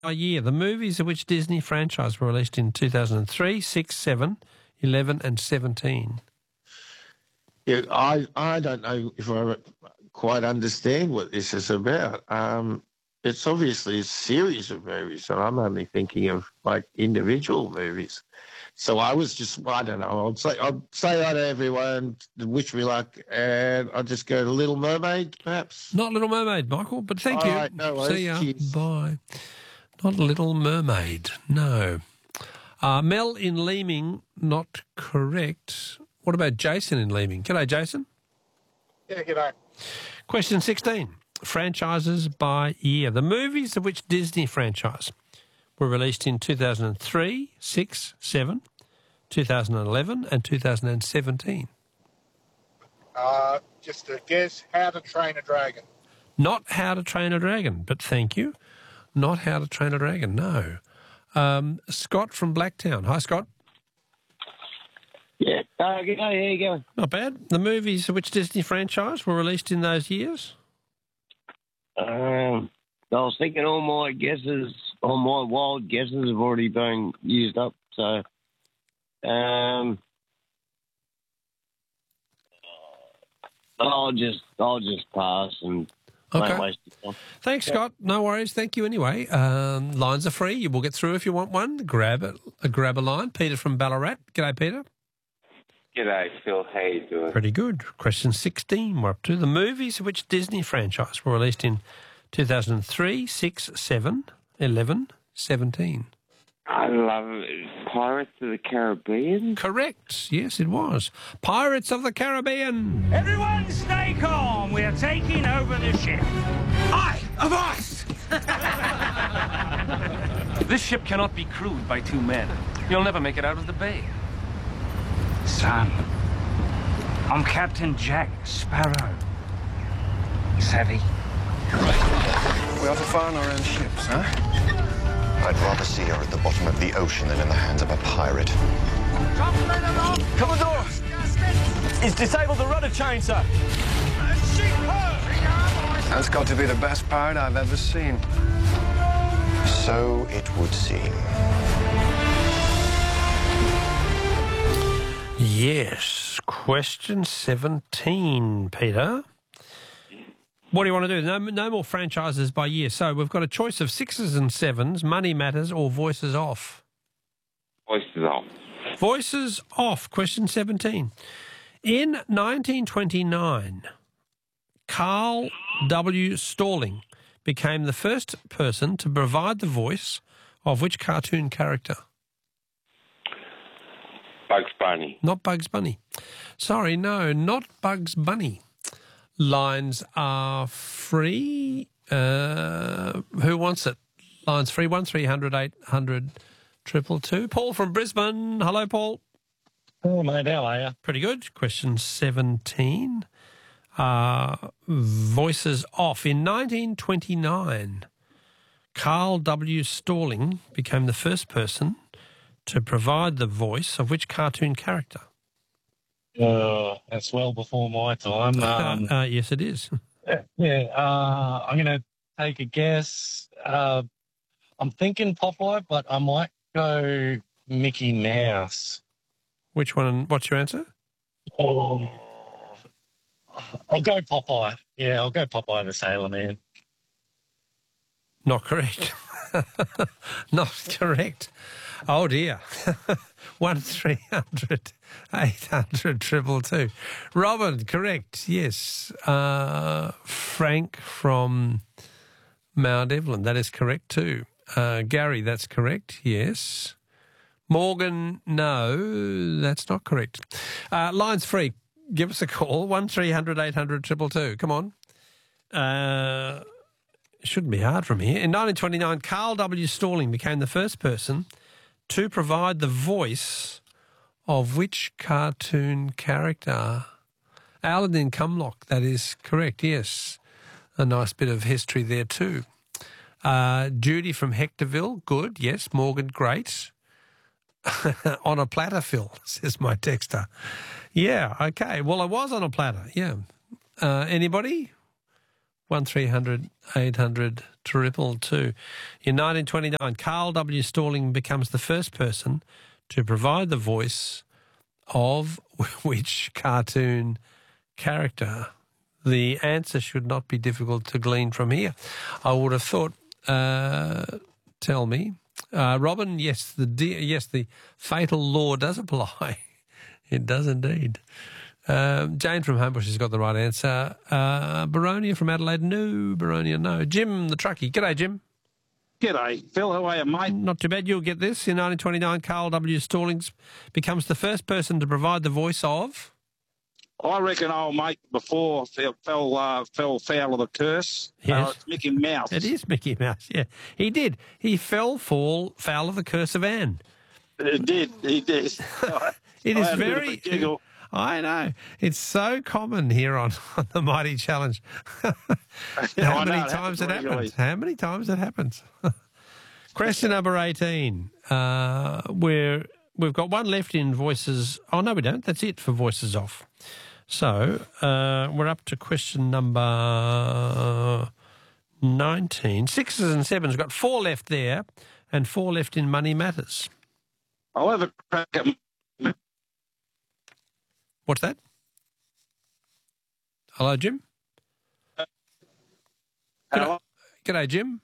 By year, the movies of which Disney franchise were released in 2003, 6, 7, 11 and 17. Yeah, I don't know if I quite understand what this is about. It's obviously a series of movies, and I'm only thinking of like individual movies. So I was just, I don't know. I'd say hi to everyone, wish me luck, and I'll just go to Little Mermaid, perhaps. Not Little Mermaid, Michael, but thank you. All right, no worries. See ya. Cheers. Bye. Not Little Mermaid, no. Mel in Leeming, not correct. What about Jason in Leeming? G'day, Jason. Yeah, g'day. Question 16. Franchises by year. The movies of which Disney franchise were released in 2003, 6, 7, 2011 and 2017. Just a guess, How to Train a Dragon. Not How to Train a Dragon, but thank you. Not How to Train a Dragon, no. Scott from Blacktown. Hi, Scott. Yeah. G'day, how you going? Not bad. The movies of which Disney franchise were released in those years? I was thinking all my guesses, all my wild guesses have already been used up, so I'll just pass and don't waste your time. Thanks, Scott. No worries. Thank you anyway. Lines are free. You will get through if you want one. Grab a line. Peter from Ballarat. G'day, Peter. G'day, Phil. How you doing? Pretty good. Question 16 we're up to. The movies of which Disney franchise were released in 2003, 6, 7, 11, 17. I love it. Pirates of the Caribbean? Correct. Yes, it was. Pirates of the Caribbean. Everyone stay calm. We are taking over the ship. Aye, avast! This ship cannot be crewed by two men. You'll never make it out of the bay. Son, I'm Captain Jack Sparrow. Savvy? We ought to find our own ships, huh? I'd rather see her at the bottom of the ocean than in the hands of a pirate. Commodore! He's disabled the rudder chain, sir. That's got to be the best pirate I've ever seen. So it would seem. Yes. Question 17, Peter. What do you want to do? No more franchises by year. So we've got a choice of 6s and 7s, Money Matters or Voices Off. Voices off. Voices Off, question 17. In 1929, Carl W. Stalling became the first person to provide the voice of which cartoon character? Bugs Bunny. Not Bugs Bunny. Sorry, no, not Bugs Bunny. Lines are free. Who wants it? Lines free. 1300 800 222. Paul from Brisbane. Hello, Paul. Oh, mate, how are you? Pretty good. Question 17. Voices Off. In 1929, Carl W. Stalling became the first person to provide the voice of which cartoon character? That's well before my time. Yes, it is. I'm going to take a guess. I'm thinking Popeye, but I might go Mickey Mouse. Which one? What's your answer? Oh, I'll go Popeye. Yeah, I'll go Popeye the Sailor Man. Not correct. Not correct. Oh, dear. 1300 800 222. Robin, correct, yes. Frank from Mount Evelyn, that is correct too. Gary, that's correct, yes. Morgan, no, that's not correct. Line's free. Give us a call, 1300 800 222. Come on. It shouldn't be hard from here. In 1929, Carl W. Stalling became the first person to provide the voice of which cartoon character? Aladdin Cumlock, that is correct, yes. A nice bit of history there too. Judy from Hectorville, good, yes. Morgan, great. On a platter, Phil, says my texter. Yeah, okay. Well, I was on a platter, yeah. Anybody? 1300 800 222. In 1929, Carl W. Stalling becomes the first person to provide the voice of which cartoon character? The answer should not be difficult to glean from here. I would have thought, tell me. Robin, yes, the fatal law does apply. It does indeed. Jane from Homebush has got the right answer. Baronia from Adelaide, no. Baronia, no. Jim, the truckie. G'day, Jim. G'day, Phil. How are you, mate? Not too bad. You'll get this. In 1929, Carl W. Stallings becomes the first person to provide the voice of... I reckon old mate before fell foul of the curse. Yes. It's Mickey Mouse. It is Mickey Mouse, yeah. He did. He fell foul of the curse of Anne. It did. He did. It I is had a bit of a very... giggle. I know. It's so common here on the Mighty Challenge. How many times it happens? How many times it happens? Question number 18. We've got one left in voices. Oh, no, we don't. That's it for voices off. So we're up to question number 19. Sixes and sevens. We've got 4 left there and 4 left in Money Matters. I'll have a crack at... What's that? Hello, Jim? Hello? G'day, Jim.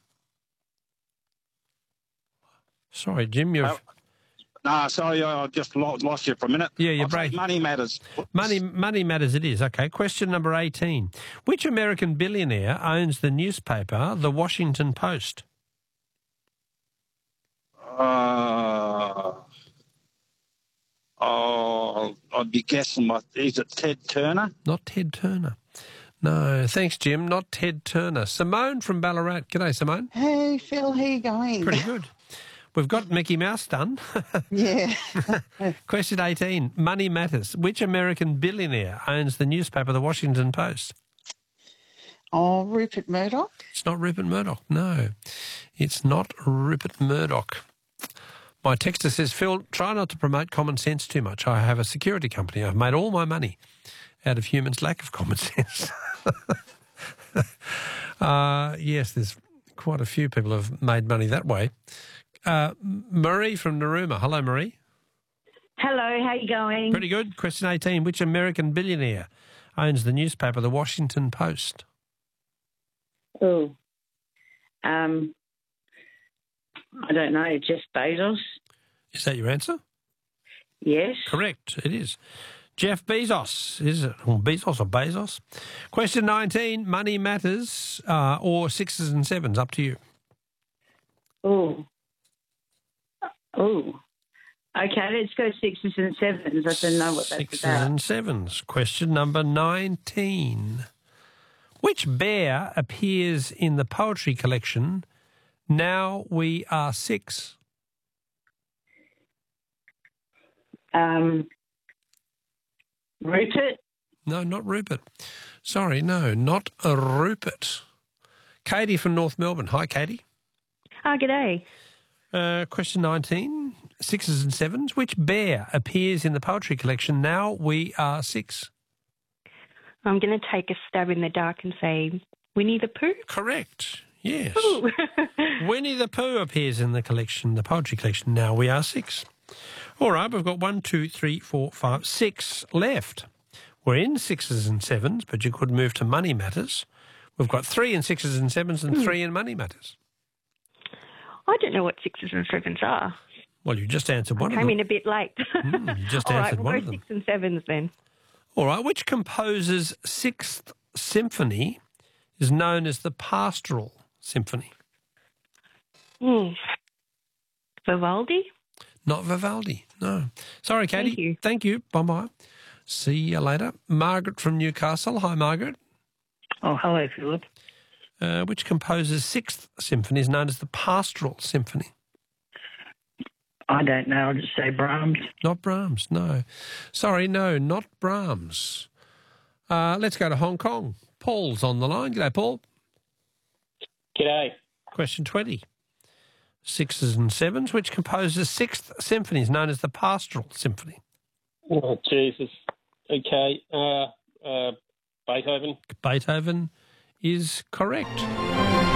Sorry, Jim, you've... No, sorry, I just lost you for a minute. Yeah, you're I'll take Money Matters. Money Matters it is. Okay, question number 18. Which American billionaire owns the newspaper The Washington Post? I'd be guessing, is it Ted Turner? Not Ted Turner. No, thanks, Jim. Not Ted Turner. Simone from Ballarat. G'day, Simone. Hey, Phil, how you going? Pretty good. We've got Mickey Mouse done. Yeah. Question 18. Money Matters. Which American billionaire owns the newspaper The Washington Post? Oh, Rupert Murdoch? It's not Rupert Murdoch. No, it's not Rupert Murdoch. My texter says, Phil, try not to promote common sense too much. I have a security company. I've made all my money out of humans' lack of common sense. Yes, there's quite a few people have made money that way. Marie from Narooma. Hello, Marie. Hello, how you going? Pretty good. Question 18. Which American billionaire owns the newspaper The Washington Post? Oh, I don't know, Jeff Bezos. Is that your answer? Yes. Correct, it is. Jeff Bezos, is it? Or Bezos or Bezos? Question 19, Money Matters, or sixes and sevens, up to you. Oh. Okay, let's go sixes and sevens. I don't know what that's Sixes about. and sevens. Question number 19. Which bear appears in the poetry collection Now We Are Six? Rupert? No, not Rupert. Sorry, no, not a Rupert. Katie from North Melbourne. Hi, Katie. G'day. Question 19, sixes and sevens. Which bear appears in the poetry collection Now We Are Six? I'm going to take a stab in the dark and say Winnie the Pooh. Correct. Yes. Winnie the Pooh appears in the poetry collection Now We Are Six. All right, we've got 1, 2, 3, 4, 5, 6 left. We're in sixes and sevens, but you could move to Money Matters. We've got 3 in sixes and sevens and 3 in Money Matters. I don't know what sixes and sevens are. Well, you just answered one of them. Came in a bit late. You just All answered right, one we'll of go them. 6 and sevens then. All right, which composer's Sixth Symphony is known as the Pastoral Symphony? Vivaldi? Not Vivaldi, no. Sorry, Katie. Thank you. Bye-bye. See you later. Margaret from Newcastle. Hi, Margaret. Oh, hello, Philip. Which composer's Sixth Symphony is known as the Pastoral Symphony? I don't know. I'll just say Brahms. Not Brahms, no. Sorry, no, not Brahms. Let's go to Hong Kong. Paul's on the line. G'day, Paul. G'day. Question 20. Sixes and sevens. Which composer's Sixth Symphony is known as the Pastoral Symphony? Oh, Jesus. Okay. Beethoven. Beethoven is correct.